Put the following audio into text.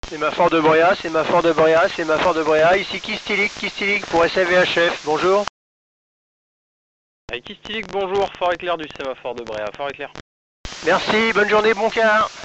Sémaphore de Bréa, sémaphore de Bréa, sémaphore de Bréa. Ici Kistilik pour SAVHF. Bonjour. Kistilik, bonjour, fort éclair du sémaphore de Bréa, fort éclair. Merci, bonne journée, bon quart.